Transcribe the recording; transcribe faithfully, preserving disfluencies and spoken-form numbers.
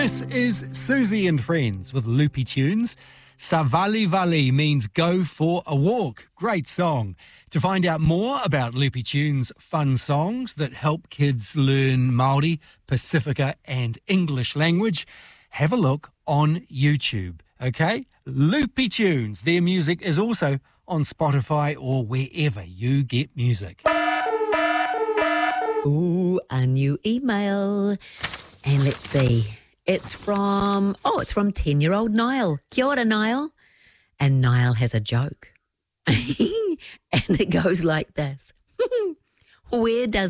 This is Susie and Friends with Loopy Tunes. Savali Vali means go for a walk. Great song. To find out more about Loopy Tunes' fun songs that help kids learn Māori, Pacifica and English language, have a look on YouTube, okay? Loopy Tunes. Their music is also on Spotify or wherever you get music. Ooh, a new email. And let's see. It's from, oh, it's from ten-year-old Niall. Kia ora, Niall. And Niall has a joke. And it goes like this. Where does